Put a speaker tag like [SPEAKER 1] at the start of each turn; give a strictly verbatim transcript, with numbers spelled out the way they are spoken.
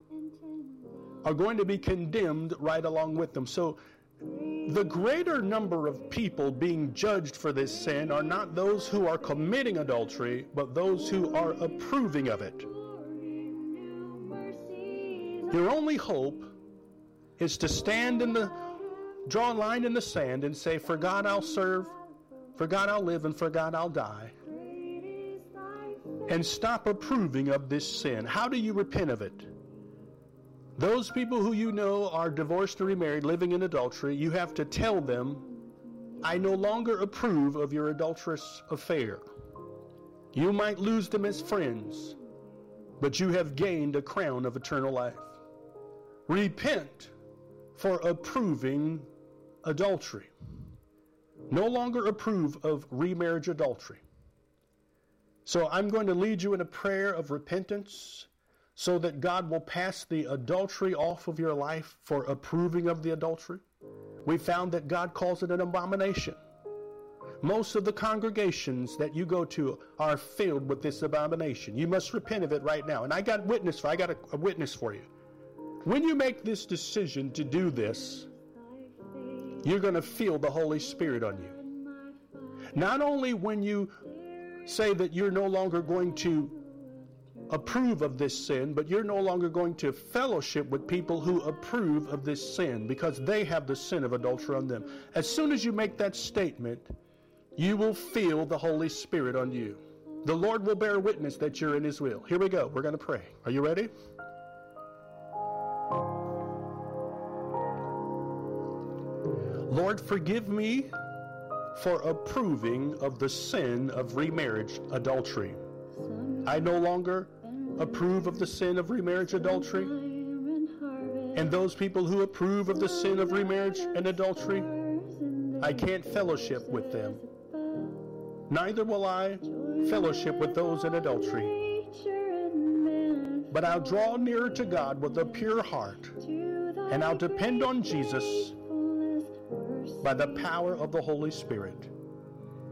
[SPEAKER 1] are going to be condemned right along with them. So the greater number of people being judged for this sin are not those who are committing adultery, but those who are approving of it. Your only hope is to stand in the, draw a line in the sand and say, for God I'll serve, for God I'll live, and for God I'll die. And stop approving of this sin. How do you repent of it? Those people who you know are divorced or remarried, living in adultery, you have to tell them, I no longer approve of your adulterous affair. You might lose them as friends, but you have gained a crown of eternal life. Repent for approving adultery. No longer approve of remarriage adultery. So I'm going to lead you in a prayer of repentance so that God will pass the adultery off of your life for approving of the adultery. We found that God calls it an abomination. Most of the congregations that you go to are filled with this abomination. You must repent of it right now. And I got witness for I got a, a witness for you. When you make this decision to do this, you're going to feel the Holy Spirit on you. Not only when you say that you're no longer going to approve of this sin, but you're no longer going to fellowship with people who approve of this sin because they have the sin of adultery on them. As soon as you make that statement, you will feel the Holy Spirit on you. The Lord will bear witness that you're in His will. Here we go. We're going to pray. Are you ready? Lord, forgive me for approving of the sin of remarriage adultery. I no longer approve of the sin of remarriage adultery. And those people who approve of the sin of remarriage and adultery, I can't fellowship with them. Neither will I fellowship with those in adultery. But I'll draw nearer to God with a pure heart, and I'll depend on Jesus by the power of the Holy Spirit.